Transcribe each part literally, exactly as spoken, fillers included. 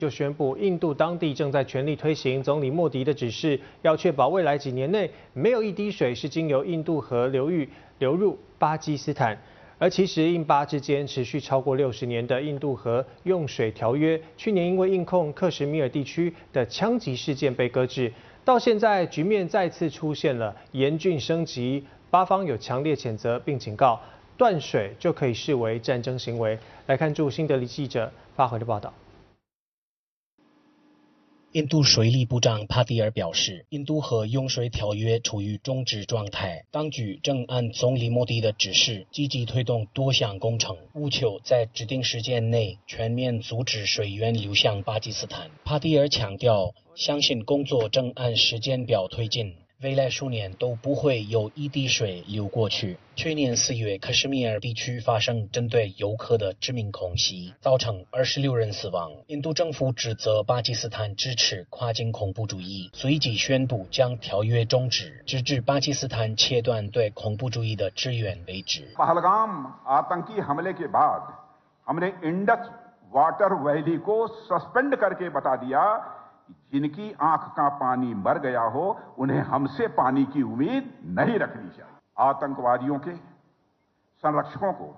就宣布，印度当地正在全力推行总理莫迪的指示，要确保未来几年内没有一滴水是经由印度河流域流入巴基斯坦。而其实印巴之间持续超过六十年的印度河用水条约，去年因为印控克什米尔地区的枪击事件被搁置，到现在局面再次出现了严峻升级，巴方有强烈谴责并警告，断水就可以视为战争行为。来看驻新德里记者发回的报道。 印度水利部长帕蒂尔表示，印度河用水条约处于终止状态，当局正按总理莫迪的指示，积极推动多项工程，务求在指定时间内全面阻止水源流向巴基斯坦。帕蒂尔强调，相信工作正按时间表推进，未来数年都不会有一滴水流过去。去年四月，克什米尔地区发生针对游客的致命空袭，造成二十六人死亡。印度政府指责巴基斯坦支持跨境恐怖主义，随即宣布将条约终止，直至巴基斯坦切断对恐怖主义的支援为止。 पहलगाम आतंकी हमले के बाद हमने इंडस वाटर वैली को सस्पेंड करके बता दिया जिनकी आंख का पानी मर गया हो उन्हें हमसे पानी की उम्मीद नहीं रखनी चाहिए। आतंकवादियों के संरक्षकों को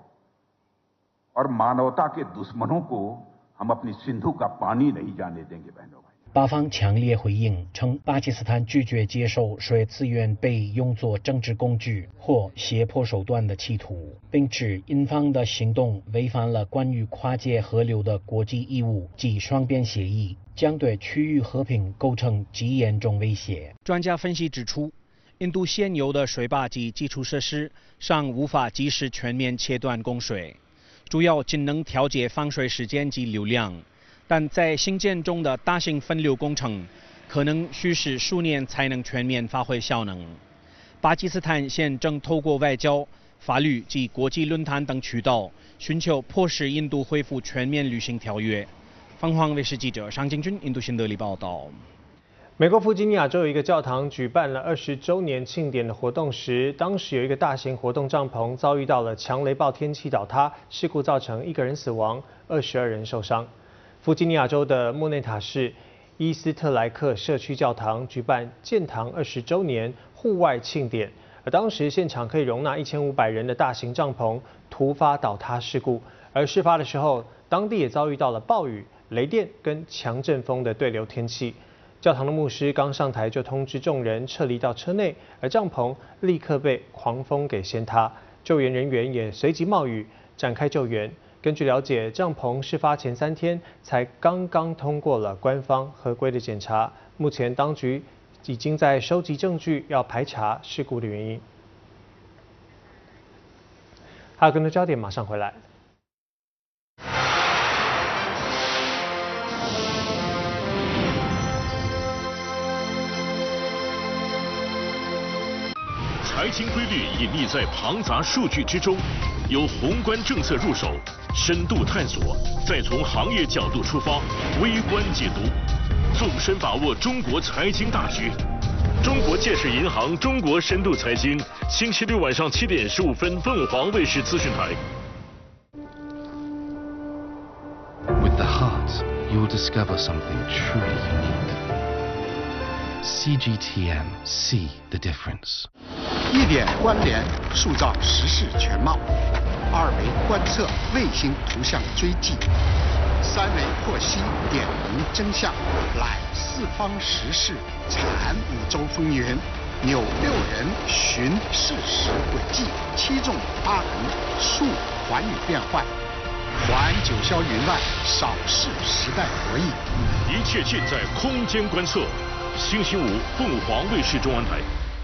और मानवता के दुश्मनों को हम अपनी सिंधु का पानी नहीं जाने देंगे बहनों भाई। 巴方强烈回应，称巴基斯坦拒绝接受水资源被用作政治工具或胁迫手段的企图，并指印方的行动违反了关于跨界河流的国际义务及双边协议，将对区域和平构成极严重威胁。专家分析指出，印度现有的水坝及基础设施尚无法及时全面切断供水，主要仅能调节放水时间及流量。但在兴建中的大型分流工程，可能需时数年才能全面发挥效能。巴基斯坦现正透过外交、法律及国际论坛等渠道，寻求迫使印度恢复全面履行条约。凤凰卫视记者尚敬军印度新德里报道。 美国弗吉尼亚州有一个教堂举办了二十周年庆典的活动时，当时有一个大型活动帐篷遭遇到了强雷暴天气倒塌，事故造成一个人死亡，二十二人受伤。弗吉尼亚州的莫内塔市伊斯特莱克社区教堂举办建堂二十周年户外庆典，而当时现场可以容纳一千五百人的大型帐篷突发倒塌事故，而事发的时候，当地也遭遇到了暴雨、雷电跟强阵风的对流天气。教堂的牧师刚上台就通知众人撤离到车内，而帐篷立刻被狂风给掀塌，救援人员也随即冒雨展开救援。根据了解，帐篷事发前三天才刚刚通过了官方合规的检查，目前当局已经在收集证据，要排查事故的原因。还有更多焦点马上回来。 财经规律隐匿在庞杂数据之中，由宏观政策入手，深度探索，再从行业角度出发，微观解读，纵深把握中国财经大局。中国建设银行中国深度财经，星期六晚上七点十五分，凤凰卫视资讯台。 With the heart, you'll discover something truly unique. C G T M, see the difference. 一点关联，塑造时事全貌；二维观测，卫星图像追迹；三维获悉，点明真相。览四方时事，产五洲风云，纽六人，寻事实轨迹；七纵八横，述寰宇变幻。环九霄云外，扫视时代博弈。 一切尽在空间观测。星期五，凤凰卫视中文台。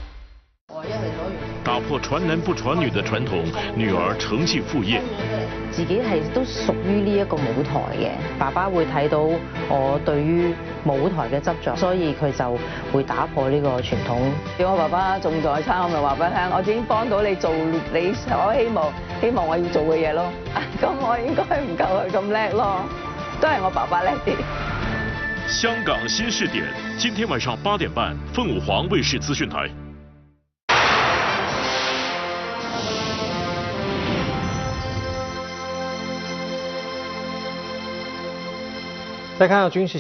打破传男不传女的传统，女兒承繼父業。 自己係都屬於呢一個舞台嘅，爸爸會睇到我對於舞台嘅執着，所以佢就會打破呢個傳統。我爸爸仲在生，我咪話俾佢聽，我已經幫到你做你所希望希望我要做嘅嘢咯。咁我應該唔夠佢咁叻咯，都係我爸爸叻啲。 香港新視點，今天晚上八點半，鳳凰衛視資訊台。 再看到军事。